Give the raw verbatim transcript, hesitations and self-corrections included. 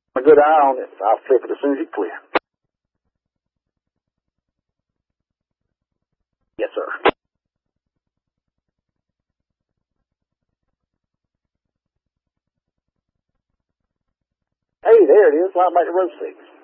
A good eye on it. I'll flip it as soon as you clear. Yes, sir. Hey, there it is. How about the road six?